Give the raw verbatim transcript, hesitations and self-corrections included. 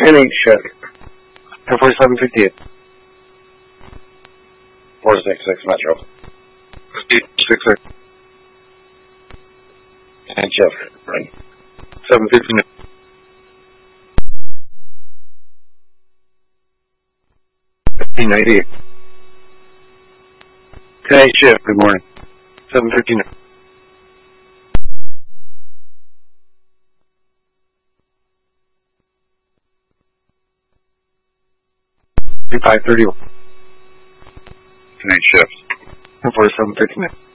ten eight shift. ten forty-seven fifty-eight. four six six Metro. six six. And shift. Right. seven fifty-nine. fifteen ninety-eight. ten eight shift. Good morning. seven fifty-nine. five thirty-one. ten eight shift. ten forty-seven fifty-nine.